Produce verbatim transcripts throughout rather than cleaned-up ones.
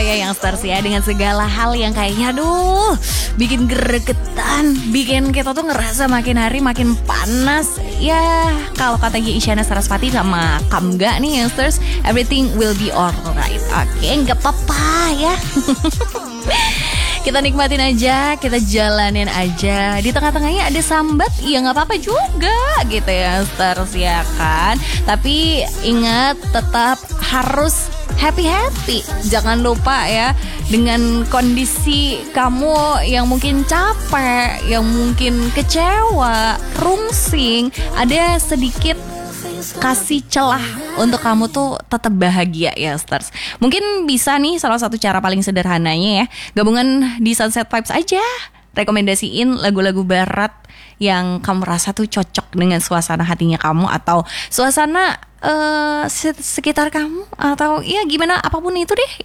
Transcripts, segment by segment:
ya youngsters ya, dengan segala hal yang kayaknya aduh bikin gregetan, bikin kita tuh ngerasa makin hari makin panas. Ya kalau katanya Isyana Sarasvati sama Kamga nih youngsters, everything will be alright. Oke, nggak apa-apa ya. Kita nikmatin aja, kita jalanin aja. Di tengah-tengahnya ada sambat, ya nggak apa-apa juga gitu ya, stars ya kan. Tapi ingat tetap harus happy-happy. Jangan lupa ya, dengan kondisi kamu yang mungkin capek, yang mungkin kecewa, rungsing, ada sedikit kasih celah untuk kamu tuh tetap bahagia ya stars. Mungkin bisa nih salah satu cara paling sederhananya ya, gabungan di Sunset Vibes aja. Rekomendasiin lagu-lagu barat yang kamu rasa tuh cocok dengan suasana hatinya kamu atau suasana uh, sekitar kamu, atau ya gimana apapun itu deh.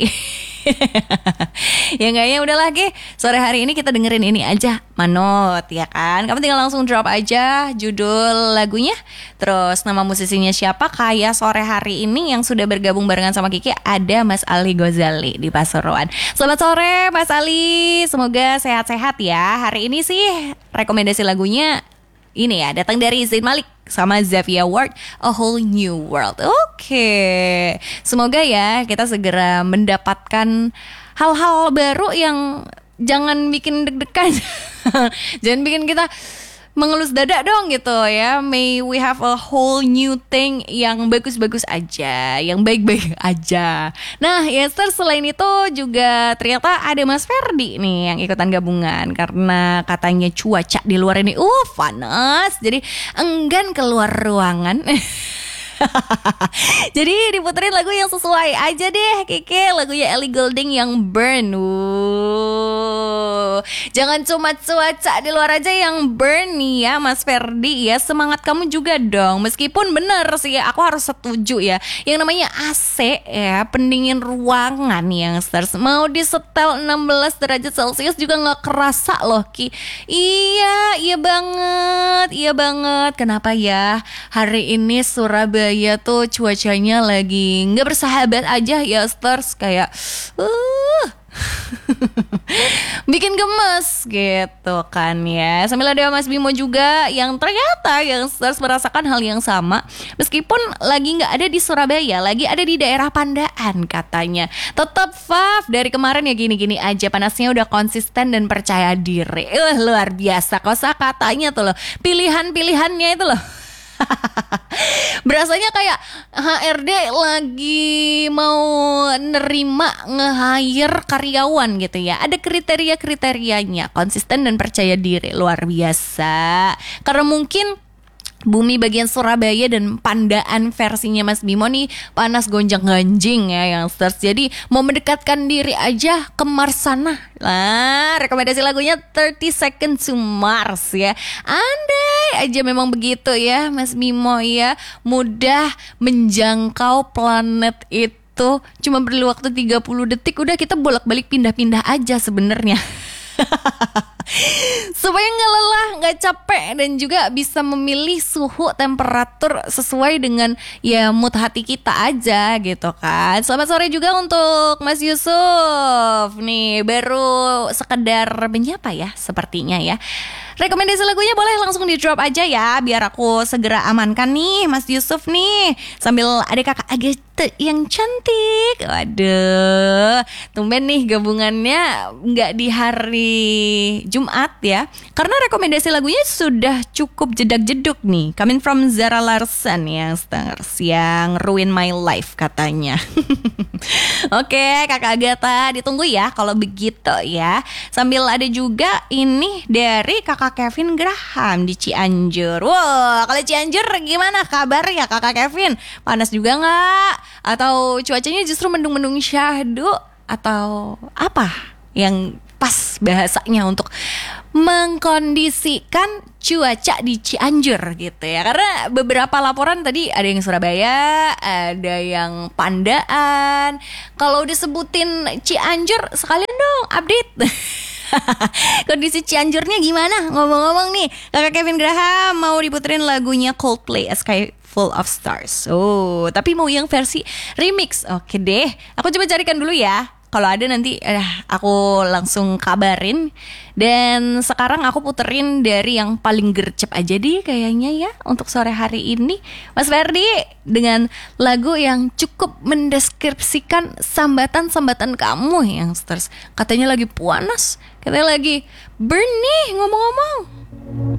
Ya enggak, ya udahlah Ge, sore hari ini kita dengerin ini aja, Manut ya kan. Kamu tinggal langsung drop aja judul lagunya, terus nama musisinya siapa. Kayak sore hari ini yang sudah bergabung barengan sama Kiki ada Mas Ali Ghazali di Pasuruan. Selamat sore Mas Ali, semoga sehat-sehat ya. Hari ini sih rekomendasi lagunya ini ya, datang dari Zayn Malik sama Zavia Ward, A Whole New World. Oke, semoga ya kita segera mendapatkan hal-hal baru yang jangan bikin deg-degan. Jangan bikin kita mengelus dada dong gitu ya. May we have a whole new thing yang bagus-bagus aja, yang baik-baik aja. Nah ya stars, selain itu juga ternyata ada Mas Ferdi nih yang ikutan gabungan, karena katanya cuaca di luar ini uh panas, jadi enggan keluar ruangan. Jadi diputerin lagu yang sesuai aja deh Kiki, lagunya Ellie Goulding yang Burn. uh. Jangan cuma cuaca di luar aja yang burn nih ya Mas Ferdi ya, semangat kamu juga dong. Meskipun bener sih ya, aku harus setuju ya, yang namanya A C ya, pendingin ruangan yang stars, mau disetel enam belas derajat Celcius juga gak kerasa loh Ki. Iya, iya banget, iya banget. Kenapa ya hari ini Surabaya tuh cuacanya lagi gak bersahabat aja ya stars, kayak uh bikin gemes gitu kan ya. Sambil ada Mas Bimo juga yang ternyata yang stars merasakan hal yang sama, meskipun lagi gak ada di Surabaya, lagi ada di daerah Pandaan katanya. Tetap Faf, dari kemarin ya gini-gini aja, panasnya udah konsisten dan percaya diri. uh, Luar biasa kosa katanya tuh loh, pilihan-pilihannya itu loh. Berasanya kayak H R D lagi mau nerima nge-hire karyawan gitu ya. Ada kriteria-kriterianya, konsisten dan percaya diri, luar biasa. Karena mungkin bumi bagian Surabaya dan Pandaan versinya Mas Bimo nih panas gonjang-ganjing ya yang stars. Jadi mau mendekatkan diri aja ke Mars sana. Lah, rekomendasi lagunya thirty seconds to Mars ya. Andai aja memang begitu ya Mas Bimo ya, mudah menjangkau planet itu. Cuma perlu waktu tiga puluh detik, udah kita bolak-balik pindah-pindah aja sebenarnya. Supaya gak lelah, gak capek, dan juga bisa memilih suhu temperatur sesuai dengan ya mood hati kita aja gitu kan. Selamat sore juga untuk Mas Yusuf. Nih baru sekedar menyapa ya sepertinya ya. Rekomendasi lagunya boleh langsung di drop aja ya, biar aku segera amankan nih Mas Yusuf nih. Sambil ada kakak Agatha yang cantik. Waduh, tumben nih gabungannya nggak di hari Jumat ya, karena rekomendasi lagunya sudah cukup jedak-jeduk nih. Coming from Zara Larsson yang stars, yang Ruin My Life katanya. Oke kakak Agatha, ditunggu ya kalau begitu ya. Sambil ada juga ini dari kakak Kevin Graham di Cianjur. Wow, kalau Cianjur gimana kabar ya kakak Kevin? Panas juga nggak? Atau cuacanya justru mendung-mendung syahdu? Atau apa yang pas bahasanya untuk mengkondisikan cuaca di Cianjur gitu ya? Karena beberapa laporan tadi ada yang Surabaya, ada yang Pandaan. Kalau disebutin Cianjur, sekalian dong update. Kondisi Cianjurnya gimana? Ngomong-ngomong nih, kakak Kevin Graham mau diputerin lagunya Coldplay, A Sky Full of Stars. Oh, tapi mau yang versi remix. Oke deh, aku coba carikan dulu ya. Kalau ada nanti eh, aku langsung kabarin. Dan sekarang aku puterin dari yang paling gercep aja deh kayaknya ya untuk sore hari ini, Mas Ferdi, dengan lagu yang cukup mendeskripsikan sambatan-sambatan kamu yang sters. Katanya lagi panas, katanya lagi burn nih ngomong-ngomong.